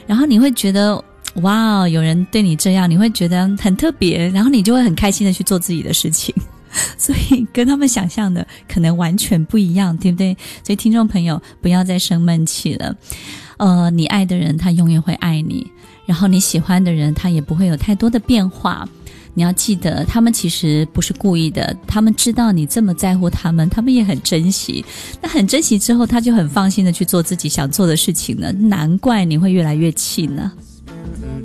然后你会觉得哇，有人对你这样，你会觉得很特别，然后你就会很开心的去做自己的事情。所以跟他们想象的可能完全不一样，对不对？所以听众朋友不要再生闷气了。你爱的人他永远会爱你，然后你喜欢的人他也不会有太多的变化。你要记得，他们其实不是故意的，他们知道你这么在乎他们，他们也很珍惜。那很珍惜之后，他就很放心的去做自己想做的事情了，难怪你会越来越气呢。